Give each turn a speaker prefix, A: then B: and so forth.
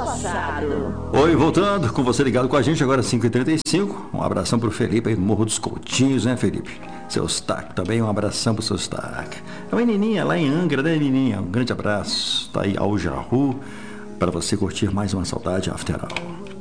A: passado.
B: Oi, voltando com você ligado com a gente, agora 5h35. Um abração pro Felipe aí do Morro dos Coutinhos, né, Felipe? Seu Stack também, um abração pro seu Stack. É uma Nininha lá em Angra, né, Nininha? Um grande abraço. Tá aí ao Jahu para você curtir mais uma Saudade After All.